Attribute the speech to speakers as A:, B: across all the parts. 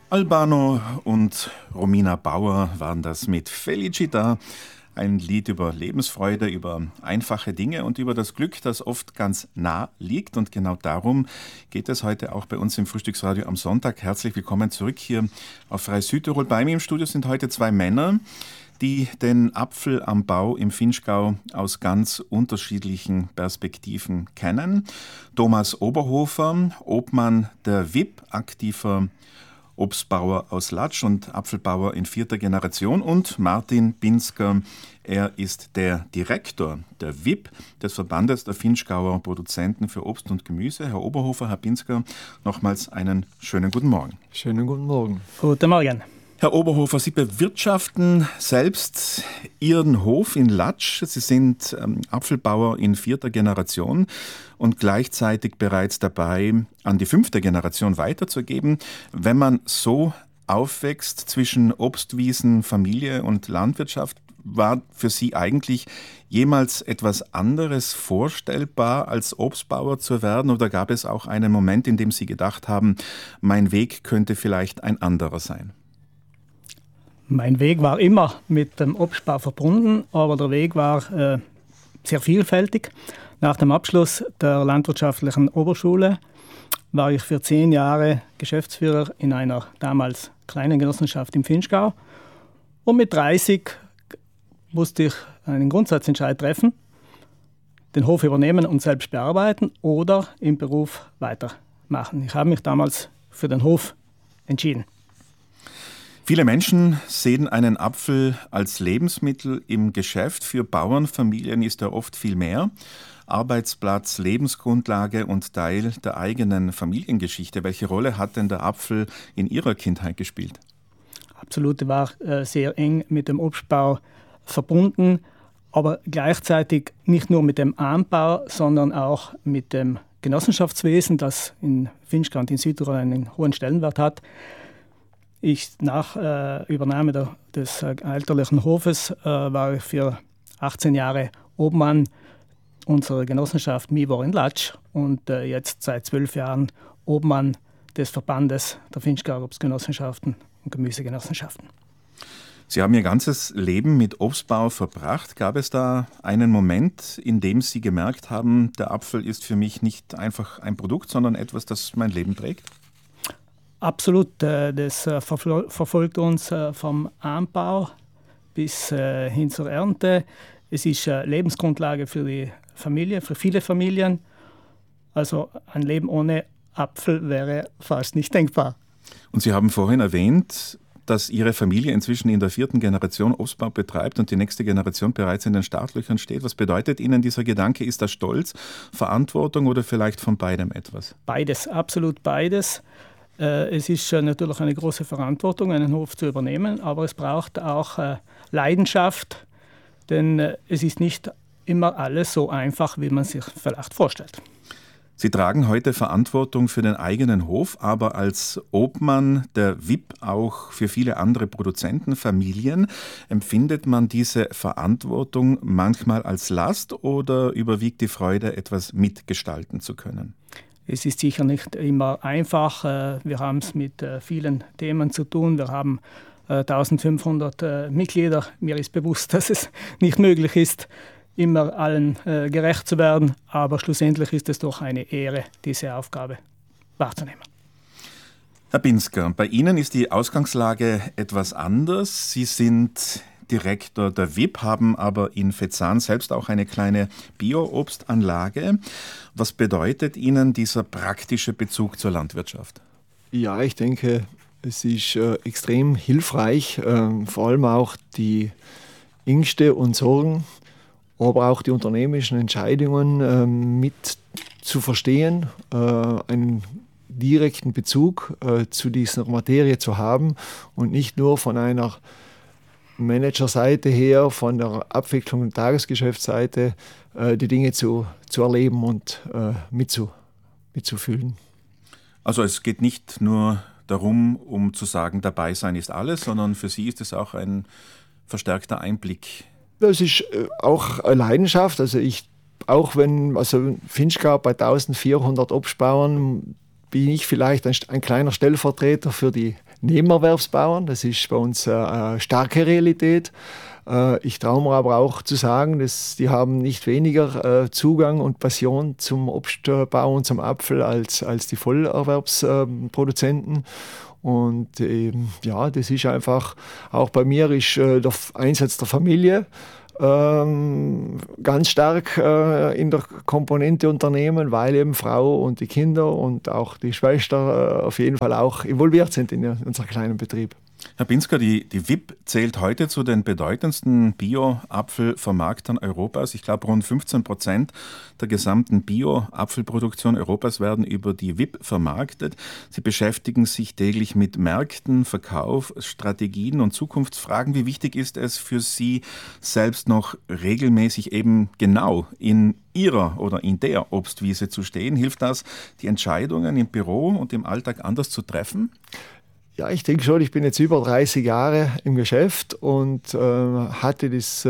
A: Albano und Romina Bauer waren das mit Felicita. Ein Lied über Lebensfreude, über einfache Dinge und über das Glück, das oft ganz nah liegt. Und genau darum geht es heute auch bei uns im Frühstücksradio am Sonntag. Herzlich willkommen zurück hier auf Frei Südtirol. Bei mir im Studio sind heute zwei Männer, die den Apfel am Bau im Vinschgau aus ganz unterschiedlichen Perspektiven kennen. Thomas Oberhofer, Obmann der WIP, aktiver Obstbauer aus Latsch und Apfelbauer in 4. Generation, und Martin Binsker, er ist der Direktor der WIP, des Verbandes der Vinschgauer Produzenten für Obst und Gemüse. Herr Oberhofer, Herr Binsker, nochmals einen schönen guten Morgen.
B: Schönen guten Morgen.
C: Guten Morgen.
A: Herr Oberhofer, Sie bewirtschaften selbst Ihren Hof in Latsch. Sie sind Apfelbauer in 4. Generation und gleichzeitig bereits dabei, an die 5. Generation weiterzugeben. Wenn man so aufwächst zwischen Obstwiesen, Familie und Landwirtschaft, war für Sie eigentlich jemals etwas anderes vorstellbar, als Obstbauer zu werden? Oder gab es auch einen Moment, in dem Sie gedacht haben, mein Weg könnte vielleicht ein anderer sein?
C: Mein Weg war immer mit dem Obstbau verbunden, aber der Weg war sehr vielfältig. Nach dem Abschluss der landwirtschaftlichen Oberschule war ich für 10 Jahre Geschäftsführer in einer damals kleinen Genossenschaft im Vinschgau. Und mit 30 musste ich einen Grundsatzentscheid treffen, den Hof übernehmen und selbst bearbeiten oder im Beruf weitermachen. Ich habe mich damals für den Hof entschieden.
A: Viele Menschen sehen einen Apfel als Lebensmittel im Geschäft. Für Bauernfamilien ist er oft viel mehr. Arbeitsplatz, Lebensgrundlage und Teil der eigenen Familiengeschichte. Welche Rolle hat denn der Apfel in Ihrer Kindheit gespielt?
C: Absolut, er war sehr eng mit dem Obstbau verbunden, aber gleichzeitig nicht nur mit dem Anbau, sondern auch mit dem Genossenschaftswesen, das in Vinschgau und in Südtirol einen hohen Stellenwert hat. Nach Übernahme des elterlichen Hofes war ich für 18 Jahre Obmann unserer Genossenschaft Mivor in Latsch und jetzt seit 12 Jahren Obmann des Verbandes der Vinschgauer Obstgenossenschaften und Gemüsegenossenschaften.
A: Sie haben Ihr ganzes Leben mit Obstbau verbracht. Gab es da einen Moment, in dem Sie gemerkt haben, der Apfel ist für mich nicht einfach ein Produkt, sondern etwas, das mein Leben trägt?
C: Absolut, das verfolgt uns vom Anbau bis hin zur Ernte. Es ist Lebensgrundlage für die Familie, für viele Familien. Also ein Leben ohne Apfel wäre fast nicht denkbar.
A: Und Sie haben vorhin erwähnt, dass Ihre Familie inzwischen in der 4. Generation Obstbau betreibt und die nächste Generation bereits in den Startlöchern steht. Was bedeutet Ihnen dieser Gedanke? Ist das Stolz, Verantwortung oder vielleicht von beidem etwas?
C: Beides, absolut beides. Es ist natürlich eine große Verantwortung, einen Hof zu übernehmen, aber es braucht auch Leidenschaft, denn es ist nicht immer alles so einfach, wie man sich vielleicht vorstellt.
A: Sie tragen heute Verantwortung für den eigenen Hof, aber als Obmann der WIP auch für viele andere Produzentenfamilien. Empfindet man diese Verantwortung manchmal als Last oder überwiegt die Freude, etwas mitgestalten zu können?
C: Es ist sicher nicht immer einfach. Wir haben es mit vielen Themen zu tun. Wir haben 1500 Mitglieder. Mir ist bewusst, dass es nicht möglich ist, immer allen gerecht zu werden. Aber schlussendlich ist es doch eine Ehre, diese Aufgabe wahrzunehmen.
A: Herr Binsker, bei Ihnen ist die Ausgangslage etwas anders. Sie sind Direktor der WIP, haben aber in Vetzahn selbst auch eine kleine Bio-Obstanlage. Was bedeutet Ihnen dieser praktische Bezug zur Landwirtschaft?
B: Ja, ich denke, es ist extrem hilfreich, vor allem auch die Ängste und Sorgen, aber auch die unternehmerischen Entscheidungen mit zu verstehen, einen direkten Bezug zu dieser Materie zu haben und nicht nur von einer Managerseite her, von der Abwicklung und Tagesgeschäftsseite die Dinge zu erleben und mitzufühlen.
A: Also es geht nicht nur darum, um zu sagen, dabei sein ist alles, sondern für Sie ist es auch ein verstärkter Einblick.
B: Das ist auch eine Leidenschaft. Also Vinschgau bei 1400 Obstbauern bin ich vielleicht ein kleiner Stellvertreter für die Nebenerwerbsbauern. Das ist bei uns eine starke Realität. Ich traue mir aber auch zu sagen, dass die haben nicht weniger Zugang und Passion zum Obstbau und zum Apfel als die Vollerwerbsproduzenten. Und das ist einfach, auch bei mir ist der Einsatz der Familie ganz stark in der Komponente Unternehmen, weil eben Frau und die Kinder und auch die Schwester auf jeden Fall auch involviert sind in unserem kleinen Betrieb.
A: Herr Pinsker, die WIP zählt heute zu den bedeutendsten Bio-Apfelvermarktern Europas. Ich glaube, rund 15% der gesamten Bio-Apfelproduktion Europas werden über die WIP vermarktet. Sie beschäftigen sich täglich mit Märkten, Verkauf, Strategien und Zukunftsfragen. Wie wichtig ist es für Sie selbst noch regelmäßig eben genau in Ihrer oder in der Obstwiese zu stehen? Hilft das, die Entscheidungen im Büro und im Alltag anders zu treffen?
B: Ja, ich denke schon, ich bin jetzt über 30 Jahre im Geschäft und hatte das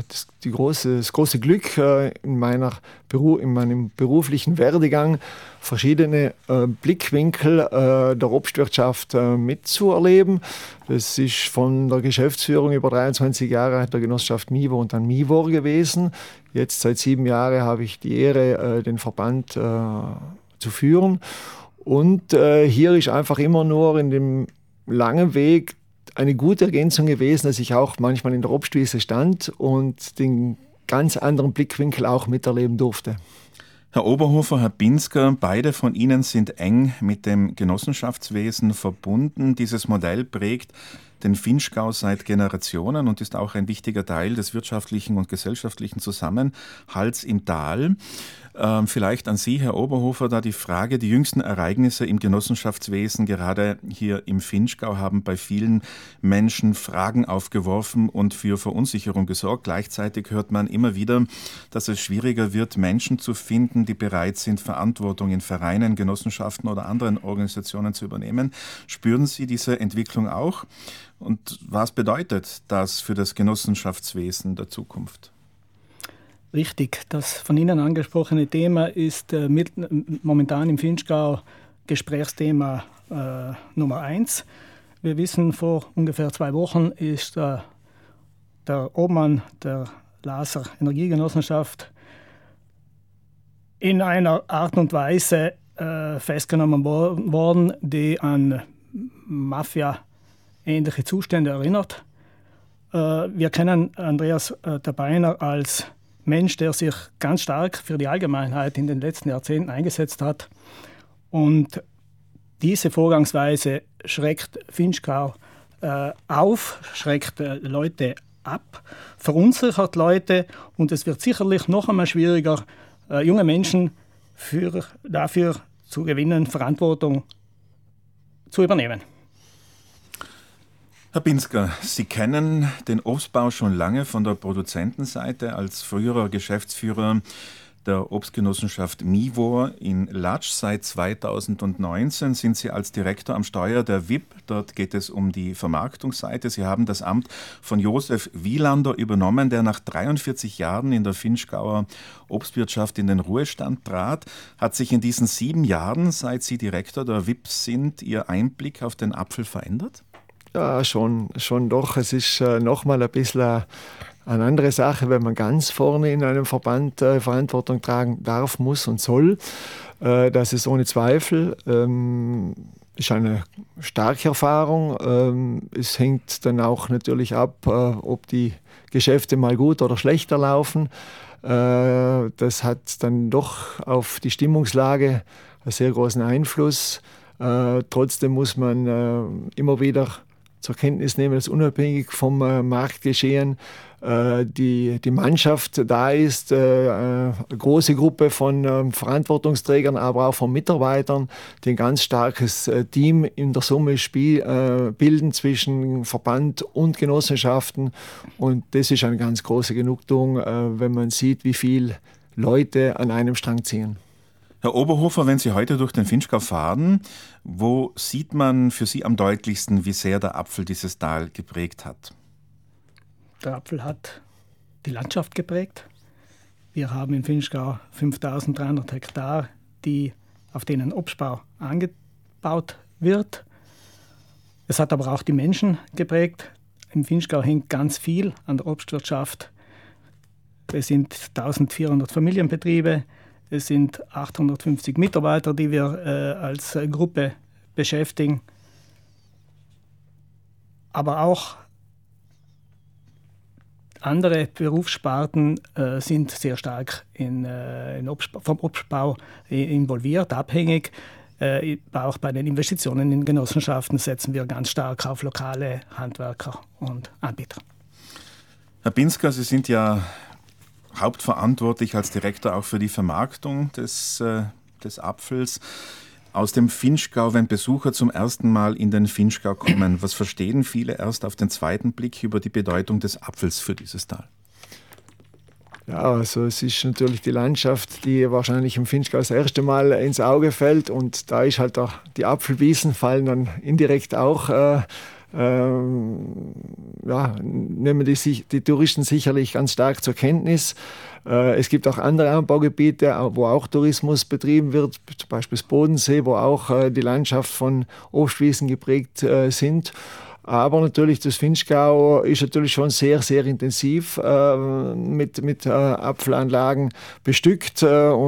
B: große Glück, in meinem beruflichen Werdegang verschiedene Blickwinkel der Obstwirtschaft mitzuerleben. Das ist von der Geschäftsführung über 23 Jahre der Genossenschaft MIVO und dann MIVOR gewesen. Jetzt seit 7 Jahren habe ich die Ehre, den Verband zu führen. Und hier ist einfach immer nur in dem langen Weg eine gute Ergänzung gewesen, dass ich auch manchmal in der Obstwiese stand und den ganz anderen Blickwinkel auch miterleben durfte.
A: Herr Oberhofer, Herr Pinsker, beide von Ihnen sind eng mit dem Genossenschaftswesen verbunden. Dieses Modell prägt den Vinschgau seit Generationen und ist auch ein wichtiger Teil des wirtschaftlichen und gesellschaftlichen Zusammenhalts im Tal. Vielleicht an Sie, Herr Oberhofer, da die Frage: Die jüngsten Ereignisse im Genossenschaftswesen, gerade hier im Vinschgau, haben bei vielen Menschen Fragen aufgeworfen und für Verunsicherung gesorgt. Gleichzeitig hört man immer wieder, dass es schwieriger wird, Menschen zu finden, die bereit sind, Verantwortung in Vereinen, Genossenschaften oder anderen Organisationen zu übernehmen. Spüren Sie diese Entwicklung auch? Und was bedeutet das für das Genossenschaftswesen der Zukunft?
C: Richtig, das von Ihnen angesprochene Thema ist momentan im Vinschgau Gesprächsthema Nummer 1. Wir wissen, vor ungefähr 2 Wochen ist der Obmann der Laser Energiegenossenschaft in einer Art und Weise festgenommen worden, die an Mafia-ähnliche Zustände erinnert. Wir kennen Andreas Tabeiner als Mensch, der sich ganz stark für die Allgemeinheit in den letzten Jahrzehnten eingesetzt hat. Und diese Vorgangsweise schreckt Vinschgau auf, schreckt Leute ab, verunsichert Leute, und es wird sicherlich noch einmal schwieriger, junge Menschen dafür zu gewinnen, Verantwortung zu übernehmen.
A: Herr Pinsker, Sie kennen den Obstbau schon lange von der Produzentenseite. Als früherer Geschäftsführer der Obstgenossenschaft MIVOR in Latsch seit 2019 sind Sie als Direktor am Steuer der WIP. Dort geht es um die Vermarktungsseite. Sie haben das Amt von Josef Wielander übernommen, der nach 43 Jahren in der Vinschgauer Obstwirtschaft in den Ruhestand trat. Hat sich in diesen 7 Jahren, seit Sie Direktor der WIP sind, Ihr Einblick auf den Apfel verändert?
B: Ja, schon doch. Es ist nochmal ein bisschen eine andere Sache, wenn man ganz vorne in einem Verband Verantwortung tragen darf, muss und soll. Das ist ohne Zweifel ist eine starke Erfahrung. Es hängt dann auch natürlich ab, ob die Geschäfte mal gut oder schlechter laufen. Das hat dann doch auf die Stimmungslage einen sehr großen Einfluss. Trotzdem muss man immer wieder zur Kenntnis nehmen, dass unabhängig vom Marktgeschehen die Mannschaft da ist, eine große Gruppe von Verantwortungsträgern, aber auch von Mitarbeitern, die ein ganz starkes Team in der Summe bilden zwischen Verband und Genossenschaften. Und das ist eine ganz große Genugtuung, wenn man sieht, wie viele Leute an einem Strang ziehen.
A: Herr Oberhofer, wenn Sie heute durch den Vinschgau fahren, wo sieht man für Sie am deutlichsten, wie sehr der Apfel dieses Tal geprägt hat?
C: Der Apfel hat die Landschaft geprägt. Wir haben im Vinschgau 5300 Hektar, auf denen Obstbau angebaut wird. Es hat aber auch die Menschen geprägt. Im Vinschgau hängt ganz viel an der Obstwirtschaft. Es sind 1400 Familienbetriebe, es sind 850 Mitarbeiter, die wir als Gruppe beschäftigen. Aber auch andere Berufssparten sind sehr stark vom Obstbau involviert, abhängig. Auch bei den Investitionen in Genossenschaften setzen wir ganz stark auf lokale Handwerker und Anbieter.
A: Herr Pinsker, Sie sind ja hauptverantwortlich als Direktor auch für die Vermarktung des Apfels. Aus dem Vinschgau, wenn Besucher zum ersten Mal in den Vinschgau kommen, was verstehen viele erst auf den zweiten Blick über die Bedeutung des Apfels für dieses Tal?
B: Ja, also es ist natürlich die Landschaft, die wahrscheinlich im Vinschgau das erste Mal ins Auge fällt, und da ist halt auch die Apfelwiesen fallen dann indirekt auch, nehmen die Touristen sicherlich ganz stark zur Kenntnis. Es gibt auch andere Anbaugebiete, wo auch Tourismus betrieben wird, zum Beispiel das Bodensee, wo auch die Landschaft von Obstwiesen geprägt sind. Aber natürlich, das Vinschgau ist natürlich schon sehr, sehr intensiv mit Apfelanlagen bestückt.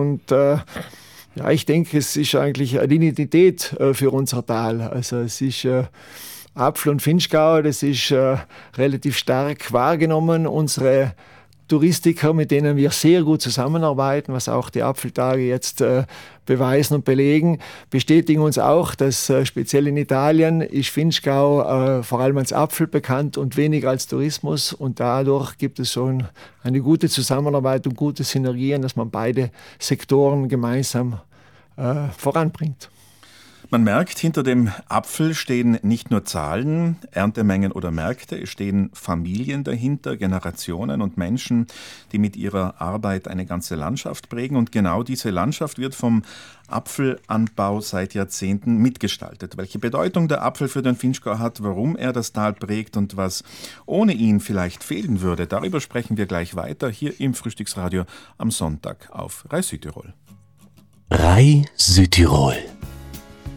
B: Ich denke, es ist eigentlich eine Identität für unser Tal. Also es ist Apfel und Vinschgau, das ist relativ stark wahrgenommen. Unsere Touristiker, mit denen wir sehr gut zusammenarbeiten, was auch die Apfeltage jetzt beweisen und belegen, bestätigen uns auch, dass speziell in Italien ist Vinschgau vor allem als Apfel bekannt und weniger als Tourismus, und dadurch gibt es schon eine gute Zusammenarbeit und gute Synergien, dass man beide Sektoren gemeinsam voranbringt.
A: Man merkt, hinter dem Apfel stehen nicht nur Zahlen, Erntemengen oder Märkte, es stehen Familien dahinter, Generationen und Menschen, die mit ihrer Arbeit eine ganze Landschaft prägen. Und genau diese Landschaft wird vom Apfelanbau seit Jahrzehnten mitgestaltet. Welche Bedeutung der Apfel für den Vinschgau hat, warum er das Tal prägt und was ohne ihn vielleicht fehlen würde, darüber sprechen wir gleich weiter hier im Frühstücksradio am Sonntag auf RAI Südtirol.
D: RAI Südtirol.